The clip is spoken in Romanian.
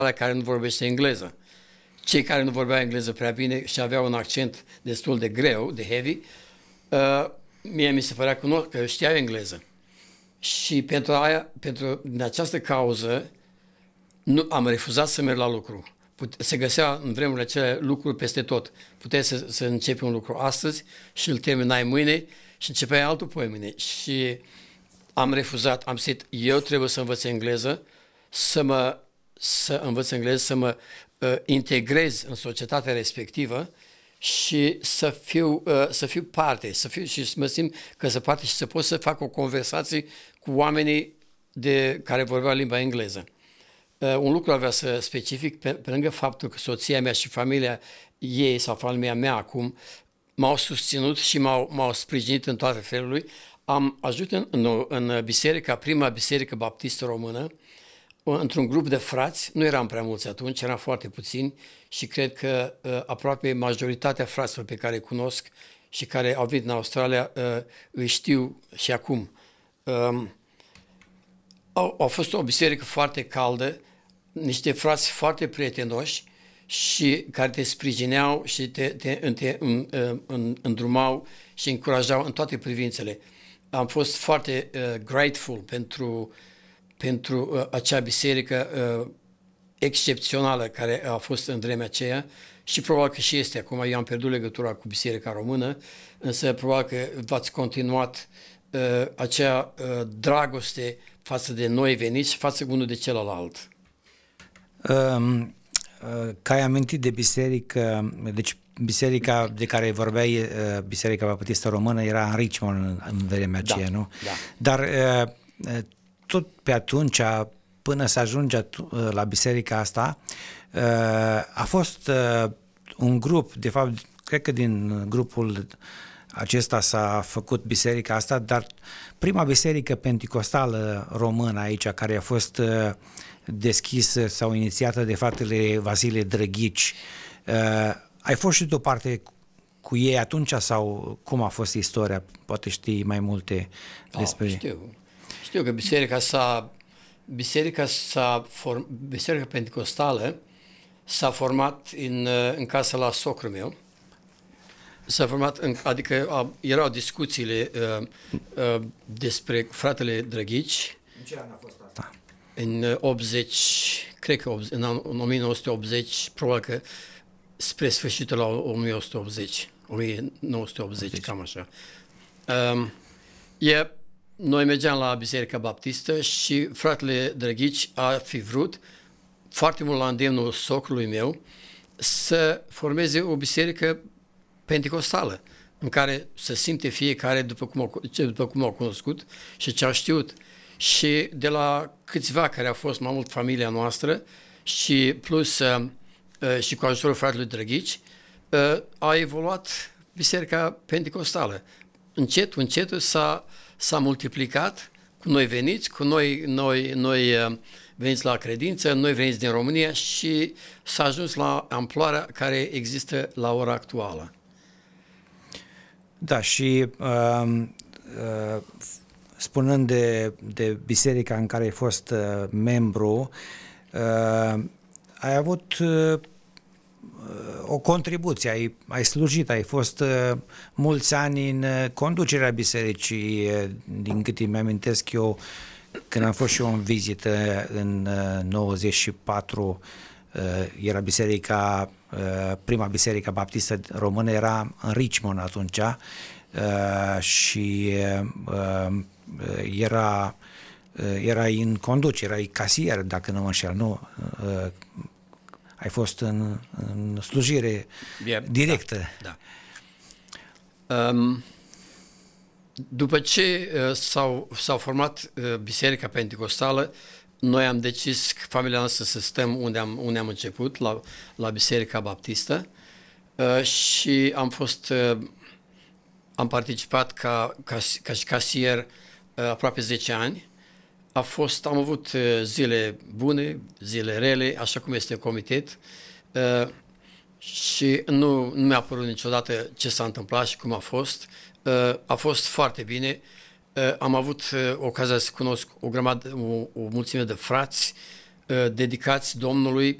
care nu vorbește engleză. Cei care nu vorbeau engleză prea bine și aveau un accent destul de greu, de heavy, mie mi se părea că știau engleză. Și din această cauză, am refuzat să merg la lucru. Se găsea în vremurile acelea lucruri peste tot. Puteai să începi un lucru astăzi și îl terminai mâine și începeai altul poimâine. Și am refuzat, am zis, eu trebuie să învăț engleză, să învăț engleză, să mă integrez în societatea respectivă și să fiu parte, și să mă simt că să poate și să pot să fac o conversație cu oamenii care vorbeau limba engleză. Un lucru avea să specific, pe lângă faptul că soția mea și familia ei sau familia mea acum m-au susținut și m-au sprijinit în toate felurile. Am ajuns în biserica, prima biserică baptistă română, într-un grup de frați, nu eram prea mulți atunci, eram foarte puțini și cred că aproape majoritatea fraților pe care îi cunosc și care au venit în Australia îi știu și acum. A fost o biserică foarte caldă, niște frați foarte prietenoși și care te sprijineau și te îndrumau și încurajau în toate privințele. Am fost foarte grateful pentru acea biserică excepțională care a fost în vremea aceea și probabil că și este acum. Eu am pierdut legătura cu biserica română, însă probabil că v-ați continuat acea dragoste față de noi veniți și față unul de celălalt. Că ai amintit de biserică, deci biserica de care vorbeai, Biserica Baptistă Română, era în Richmond în vremea aceea, nu? Da. Dar tot pe atunci, până să ajunge la biserica asta, a fost un grup, de fapt, cred că din grupul acesta s-a făcut biserica asta, dar prima biserică penticostală română aici, care a fost deschisă sau inițiată de fratele Vasile Drăghici, ai fost și tu parte cu ei atunci sau cum a fost istoria? Poate știi mai multe despre... Știu că biserica penticostală s-a format în casa la socrul meu. S-a format, adică erau discuțiile despre fratele Drăghici. În ce an a fost asta? În 80, cred că în 1980, probabil că spre sfârșitul la 1980, cam așa. Noi mergeam la Biserica Baptistă și fratele Drăghici a fi vrut, foarte mult la îndemnul socrului meu, să formeze o biserică penticostală, în care să simte fiecare după cum au cunoscut și ce au știut. Și de la câțiva care au fost mai mult familia noastră și plus și cu ajutorul fratelui Drăghici, a evoluat Biserica Penticostală. Încet s-a multiplicat cu noi veniți, cu noi veniți la credință, noi veniți din România și s-a ajuns la amploarea care există la ora actuală. Da, și spunând de biserica în care ai fost membru, ai avut o contribuție, ai slujit, ai fost mulți ani în conducerea bisericii, din câte îmi amintesc eu, când am fost și eu în vizită în 94, era prima biserică baptistă română era în Richmond atunci și erai în conducere, erai casier, dacă nu mă înșel, nu? Ai fost în slujire directă. Da. După ce s-au format Biserica Penticostală, noi am decis, familia noastră, să stăm unde am început, la Biserica Baptistă, și am participat ca casier aproape 10 ani. Am avut zile bune, zile rele, așa cum este comitet, și nu mi-a părut niciodată ce s-a întâmplat și cum a fost. A fost foarte bine. Am avut ocazia să cunosc o mulțime de frați dedicați Domnului